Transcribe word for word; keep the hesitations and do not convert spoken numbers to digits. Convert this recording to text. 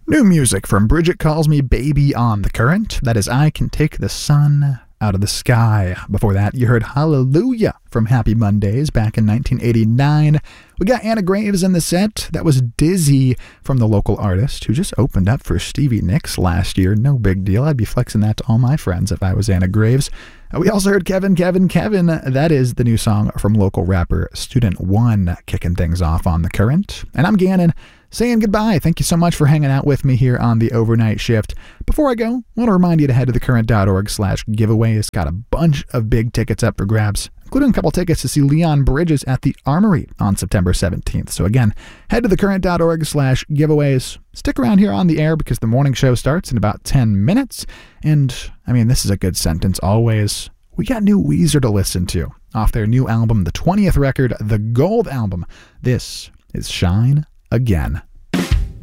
New music from Bridget Calls Me Baby on The Current. That is I Can Take the Sun Out of the Sky. Before that, you heard Hallelujah from Happy Mondays back in nineteen eighty-nine. We got Anna Graves in the set. That was Dizzy from the local artist who just opened up for Stevie Nicks last year. No big deal. I'd be flexing that to all my friends if I was Anna Graves. We also heard Kevin, Kevin, Kevin. That is the new song from local rapper Student One, kicking things off on The Current. And I'm Gannon, saying goodbye. Thank you so much for hanging out with me here on the overnight shift. Before I go, I want to remind you to head to thecurrent.org slash giveaway. It's got a bunch of big tickets up for grabs, including a couple tickets to see Leon Bridges at the Armory on September seventeenth. So again, head to thecurrent.org slash giveaways. Stick around here on the air because the morning show starts in about ten minutes. And, I mean, this is a good sentence always. We got new Weezer to listen to off their new album, the twentieth record, the Gold Album. This is Shine Again.